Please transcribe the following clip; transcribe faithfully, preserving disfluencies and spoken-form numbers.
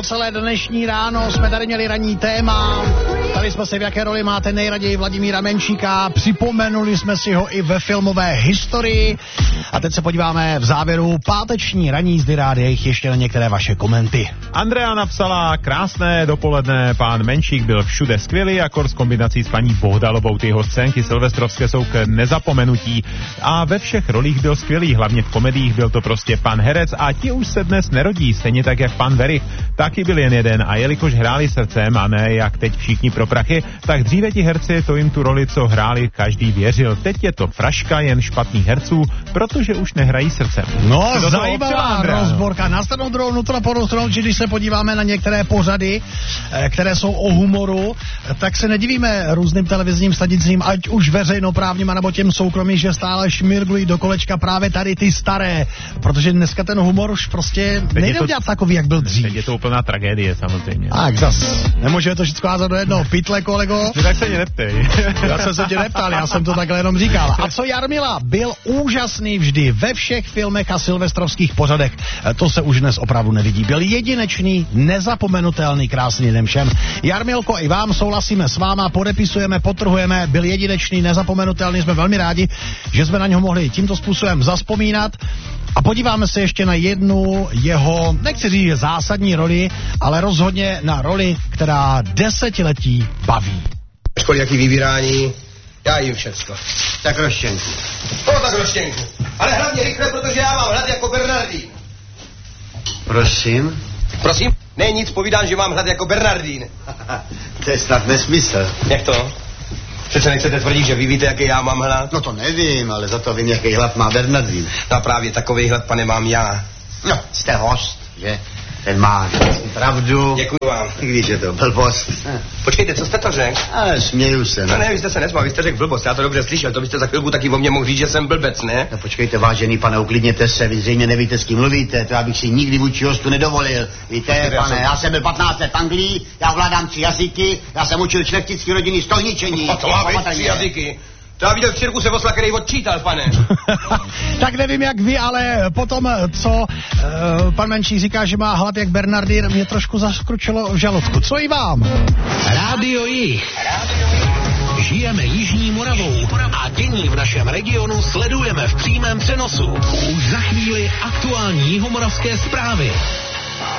celé dnešní ráno. Jsme tady měli ranní téma. Tady jsme si, v jaké roli máte nejraději Vladimíra Menšíka. Připomenuli jsme si ho i ve filmové historii. A teď se podíváme v závěru páteční ranní jízdy rádiích ještě na některé vaše komenty. Andrea napsala: krásné dopoledne, pán Menšík byl všude skvělý, akor s kombinací s paní Bohdalovou. Ty jeho scénky silvestrovské jsou k nezapomenutí. A ve všech rolích byl skvělý, hlavně v komediích byl to prostě pan herec a ti už se dnes nerodí, stejně tak jak pan Verich. Taky byl jen jeden a jelikož hráli srdcem a ne jak teď všichni pro prachy, tak dříve ti herci to jim tu roli, co hráli, každý věřil. Teď je to fraška jen špatných herců, protože už nehrají srdcem. No, zajímavá rozborka. Na stranu druhou nutno podotknout, že když se podíváme na některé pořady, které jsou o humoru, tak se nedivíme různým televizním stanicím, ať už veřejnoprávním, nebo těm soukromým, že stále šmirglují do kolečka právě tady ty staré, protože dneska ten humor už prostě teď nejde to, udělat takový, jak byl dřív. Teď je to úplná tragédie, samozřejmě. Tak zas, nemůžeme to všechno házet do jednoho pytle, kolego. Ty tak se mě neptej. Já jsem se tě neptal, já jsem to takhle jenom říkal. A co Jarmila? Byl úžasný vždy ve všech filmech a silvestrovských pořadech. To se už dnes opravdu nevidí. Byl jedinečný, nezapomenutelný, krásný den všem. Jarmilko, i vám souhlasíme s váma, podepisujeme, potrhujeme, byl jedinečný, nezapomenutelný, jsme velmi rádi, že jsme na něho mohli tímto způsobem zazpomínat. A podíváme se ještě na jednu jeho, nechci říct zásadní roli, ale rozhodně na roli, která desetiletí baví. Školy, jaký vybírání, já jim všecko. Tak roštěnku. No tak roštěnku. Ale hlavně rychle, protože já mám hlad jako Bernardín. Prosím? Prosím? Ne, nic, povídám, že mám hlad jako Bernardín. To je snad nesmysl. Jak to? Přece nechcete tvrdit, že vy víte, jaký já mám hlad? No to nevím, ale za to vím, jaký hlad má Bernardín. No právě takový hlad, pane, mám já. No, jste host, že? Ten má pravdu. Děkuji vám. I když je to blbost. Počkejte, co jste to řekl? Ale směju se, ne? No ne, vy jste se nesmál, vy jste řekl blbost, já to dobře slyšel, to byste za chvilku taky o mě mohl říct, že jsem blbec, ne? No počkejte, vážený pane, uklidněte se, vy zřejmě nevíte, s kým mluvíte, to já bych si nikdy vůči hostu nedovolil. Víte, počkejte, pane, já jsem... já jsem byl patnáct let v Anglii, já vládám tři jazyky, já jsem učil šlechtický rodiny stohničení. A to má být tři jazyky. To já viděl v cirkuse osla, který odčítal, pane. Tak nevím jak vy, ale potom, co uh, pan Menšík říká, že má hlad jak Bernardín, mě trošku zaskručilo v žaludku. Co i vám? Rádio Jih. Žijeme Jižní Moravou a dění v našem regionu sledujeme v přímém přenosu. Už za chvíli aktuální jihomoravské zprávy.